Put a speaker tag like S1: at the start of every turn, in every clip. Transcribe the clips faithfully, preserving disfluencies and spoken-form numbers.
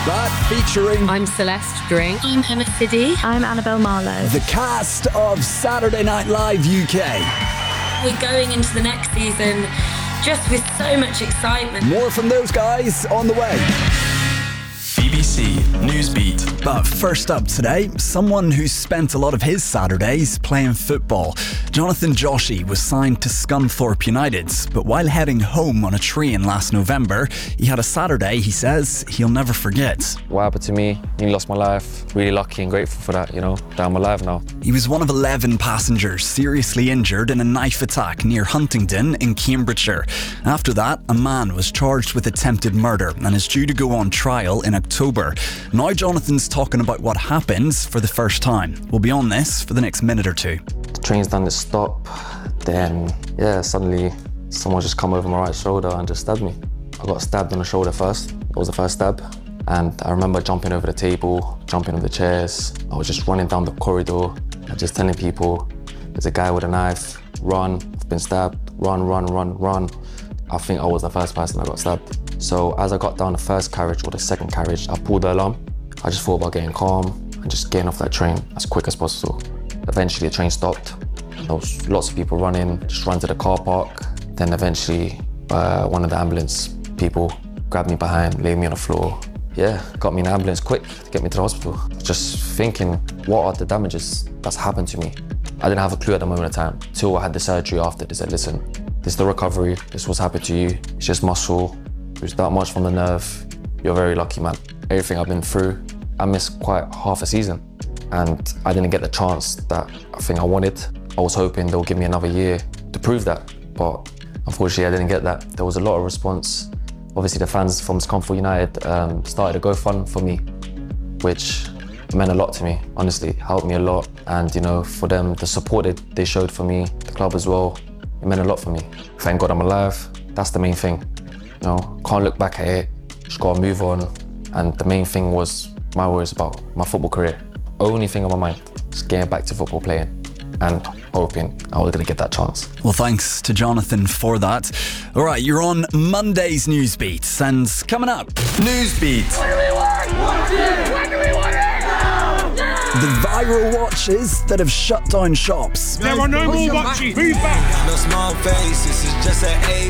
S1: That featuring
S2: I'm Celeste Drink.
S3: I'm Emma Siddy.
S4: I'm Annabelle Marlowe.
S1: the cast of Saturday Night Live U K.
S3: We're going into the next season just with so much excitement.
S1: More from those guys on the way.
S5: B B C Newsbeat.
S1: But first up today, someone who spent a lot of his Saturdays playing football. Jonathan Joshi was signed to Scunthorpe United, but while heading home on a train last November, he had a Saturday he says he'll never forget.
S6: What happened to me, nearly lost my life. Really lucky and grateful for that, you know, that I'm alive now.
S1: He was one of eleven passengers seriously injured in a knife attack near Huntingdon in Cambridgeshire. After that, a man was charged with attempted murder and is due to go on trial in October. Now Jonathan's talking about what happened for the first time. We'll be on this for the next minute or two.
S6: The train's done this stop, then, yeah, suddenly someone just come over my right shoulder and just stabbed me. I got stabbed on the shoulder first. It was the first stab. And I remember jumping over the table, jumping on the chairs. I was just running down the corridor and just telling people, there's a guy with a knife, run, I've been stabbed, run, run, run, run. I think I was the first person that got stabbed. So as I got down the first carriage or the second carriage, I pulled the alarm. I just thought about getting calm and just getting off that train as quick as possible. Eventually the train stopped. There was lots of people running, just ran to the car park. Then eventually uh, one of the ambulance people grabbed me behind, laid me on the floor. Yeah, got me in an ambulance quick to get me to the hospital. Just thinking, what are the damages that's happened to me? I didn't have a clue at the moment of time, till I had the surgery after. They said, listen, this is the recovery, this is what's happened to you. It's just muscle, there's that much from the nerve. You're very lucky, man. Everything I've been through, I missed quite half a season. And I didn't get the chance that I think I wanted. I was hoping they'll give me another year to prove that, but unfortunately I didn't get that. There was a lot of response. Obviously the fans from Scunthorpe United um, started a GoFund for me, which meant a lot to me, honestly, helped me a lot. And you know, for them, the support that they showed for me, the club as well, it meant a lot for me. Thank God I'm alive, that's the main thing. You know, can't look back at it, just gotta move on. And the main thing was my worries about my football career. Only thing on my mind is getting back to football playing and hoping I was gonna get that chance.
S1: Well, thanks to Jonathan for that. All right, you're on Monday's Newsbeat, and coming up,
S5: Newsbeat.
S7: What do we want? What do we want?
S1: the viral watches that have shut down shops.
S8: There are no more watches. Move back.
S9: No small face, this is just an A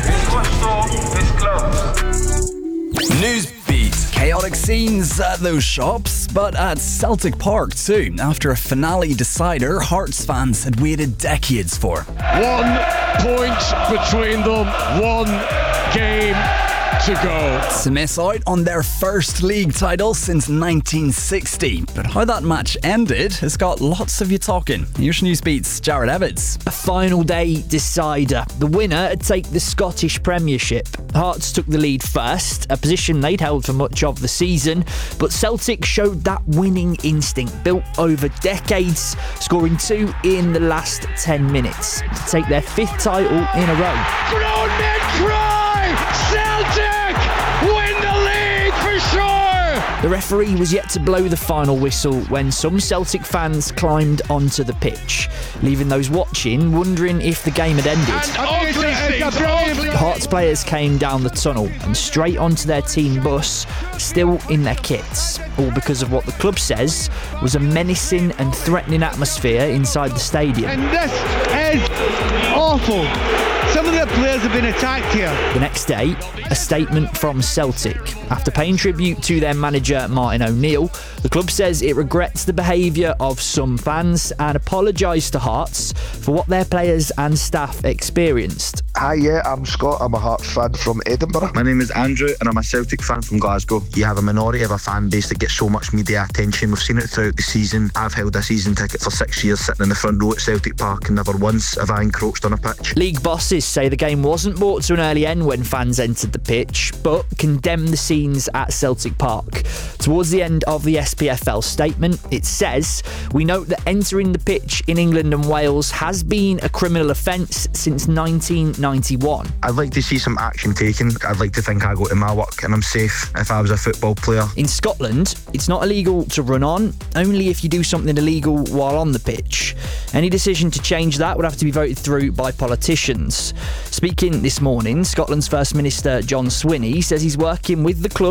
S9: P B.
S5: Newsbeat.
S1: Chaotic scenes at those shops, but at Celtic Park too, after a finale decider Hearts fans had waited decades for.
S8: One point between them, one game to go.
S1: To miss out on their first league title since nineteen sixty. But how that match ended has got lots of you talking. Here's Newsbeat's Jared Evans.
S10: A final day decider. The winner would take the Scottish Premiership. Hearts took the lead first, a position they'd held for much of the season, but Celtic showed that winning instinct built over decades, scoring two in the last ten minutes to take their fifth title in a row.
S8: Grown men cry! Celtic win the league for sure!
S10: The referee was yet to blow the final whistle when some Celtic fans climbed onto the pitch, leaving those watching wondering if the game had ended. The Hearts players came down the tunnel and straight onto their team bus, still in their kits, all because of what the club says was a menacing and threatening atmosphere inside the stadium.
S11: And this is awful. Some of the players have been attacked here.
S10: The next day, a statement from Celtic. After paying tribute to their manager Martin O'Neill, the club says it regrets the behaviour of some fans and apologised to Hearts for what their players and staff experienced.
S12: Hi, yeah, I'm Scott. I'm a Hearts fan from Edinburgh.
S13: My name is Andrew and I'm a Celtic fan from Glasgow. You have a minority of a fan base that gets so much media attention. We've seen it throughout the season. I've held a season ticket for six years sitting in the front row at Celtic Park and never once have I encroached on a pitch.
S10: League bosses say the game wasn't brought to an early end when fans entered the pitch, but condemn the scenes at Celtic Park. Towards the end of the S P F L statement, it says, "We note that entering the pitch in England and Wales has been a criminal offence since nineteen ninety-one.
S13: I'd like to see some action taken. I'd like to think I go to my work and I'm safe if I was a football player.
S10: In Scotland, it's not illegal to run on, only if you do something illegal while on the pitch. Any decision to change that would have to be voted through by politicians. Speaking this morning, Scotland's First Minister John Swinney says he's working with the club